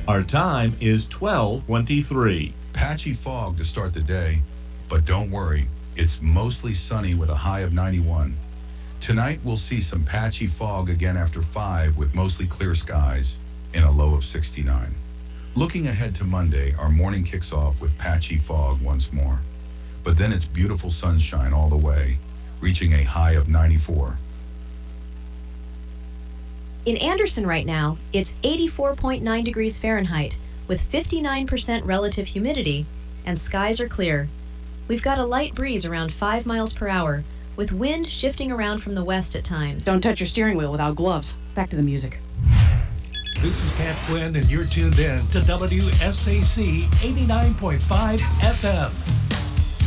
Our time is 12:23. Patchy fog to start the day, but don't worry, it's mostly sunny with a high of 91. Tonight we'll see some patchy fog again after 5 with mostly clear skies and a low of 69. Looking ahead to Monday, our morning kicks off with patchy fog once more. But then it's beautiful sunshine all the way, reaching a high of 94. In Anderson right now, it's 84.9 degrees Fahrenheit with 59% relative humidity, and skies are clear. We've got a light breeze around 5 miles per hour, with wind shifting around from the west at times. Don't touch your steering wheel without gloves. Back to the music. This is Pat Quinn, and you're tuned in to WSAC 89.5 FM.